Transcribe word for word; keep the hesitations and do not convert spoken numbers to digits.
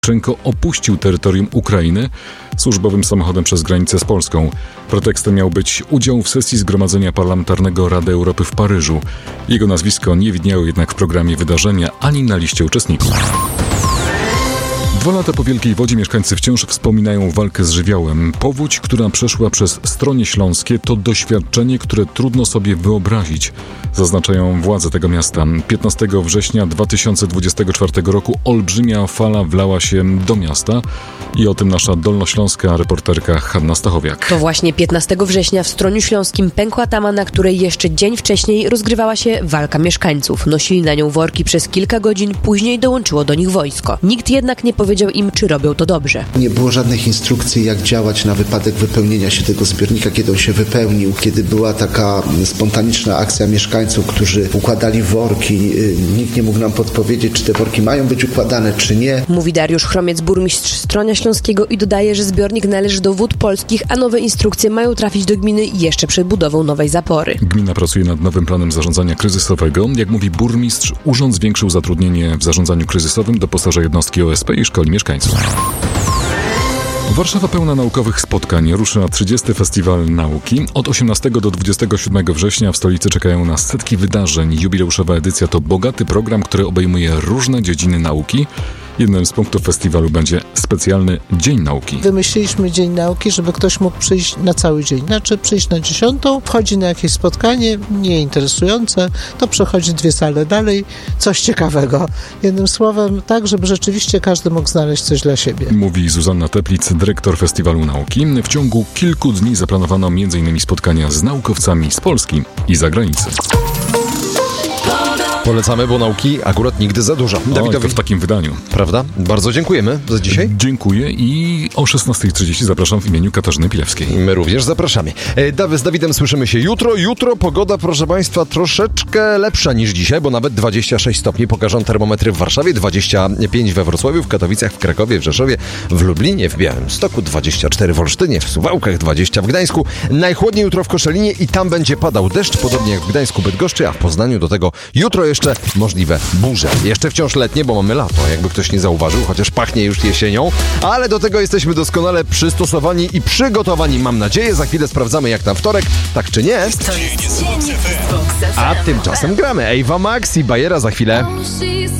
Czenko opuścił terytorium Ukrainy służbowym samochodem przez granicę z Polską. Pretekstem miał być udział w sesji Zgromadzenia Parlamentarnego Rady Europy w Paryżu. Jego nazwisko nie widniało jednak w programie wydarzenia ani na liście uczestników. Dwa lata po Wielkiej Wodzie mieszkańcy wciąż wspominają walkę z żywiołem. Powódź, która przeszła przez Stronie Śląskie, to doświadczenie, które trudno sobie wyobrazić, zaznaczają władze tego miasta. piętnastego września dwa tysiące dwudziestego czwartego roku olbrzymia fala wlała się do miasta i o tym nasza dolnośląska reporterka Hanna Stachowiak. To właśnie piętnastego września w Stroniu Śląskim pękła tama, na której jeszcze dzień wcześniej rozgrywała się walka mieszkańców. Nosili na nią worki przez kilka godzin, później dołączyło do nich wojsko. Nikt jednak nie powiedział im, czy robią to dobrze. Nie było żadnych instrukcji, jak działać na wypadek wypełnienia się tego zbiornika, kiedy on się wypełnił, kiedy była taka spontaniczna akcja mieszkańców, którzy układali worki. Nikt nie mógł nam podpowiedzieć, czy te worki mają być układane, czy nie. Mówi Dariusz Chromiec, burmistrz Stronia Śląskiego, i dodaje, że zbiornik należy do Wód Polskich, a nowe instrukcje mają trafić do gminy jeszcze przed budową nowej zapory. Gmina pracuje nad nowym planem zarządzania kryzysowego. Jak mówi burmistrz, urząd zwiększył zatrudnienie w zarządzaniu kryzysowym, doposaża jednostki O S P i szkoli mieszkańców. Warszawa pełna naukowych spotkań. Rusza trzydziesty Festiwal Nauki. Od osiemnastego do dwudziestego siódmego września w stolicy czekają nas setki wydarzeń. Jubileuszowa edycja to bogaty program, który obejmuje różne dziedziny nauki. Jednym z punktów festiwalu będzie specjalny Dzień Nauki. Wymyśliliśmy Dzień Nauki, żeby ktoś mógł przyjść na cały dzień. Znaczy przyjść na dziesiątą, wchodzi na jakieś spotkanie nieinteresujące, to przechodzi dwie sale dalej, coś ciekawego. Jednym słowem tak, żeby rzeczywiście każdy mógł znaleźć coś dla siebie. Mówi Zuzanna Teplic, dyrektor Festiwalu Nauki. W ciągu kilku dni zaplanowano między innymi spotkania z naukowcami z Polski i zagranicy. Polecamy, bo nauki akurat nigdy za dużo. Dawidowi, to w takim wydaniu. Prawda? Bardzo dziękujemy za dzisiaj. Dziękuję i o szesnasta trzydzieści zapraszam w imieniu Katarzyny Pilewskiej. My również zapraszamy. Dawid z Dawidem słyszymy się jutro. Jutro pogoda, proszę Państwa, troszeczkę lepsza niż dzisiaj, bo nawet dwadzieścia sześć stopni pokażą termometry w Warszawie, dwadzieścia pięć we Wrocławiu, w Katowicach, w Krakowie, w Rzeszowie, w Lublinie, w Białymstoku, dwadzieścia cztery w Olsztynie, w Suwałkach, dwadzieścia w Gdańsku. Najchłodniej jutro w Koszalinie i tam będzie padał deszcz, podobnie jak w Gdańsku, Bydgoszczy, a w Poznaniu do tego jutro jeszcze możliwe burze. Jeszcze wciąż letnie, bo mamy lato, jakby ktoś nie zauważył, chociaż pachnie już jesienią, ale do tego jesteśmy doskonale przystosowani i przygotowani, mam nadzieję. Za chwilę sprawdzamy, jak tam wtorek, tak czy nie. A tymczasem gramy Ewa Max i Bajera za chwilę.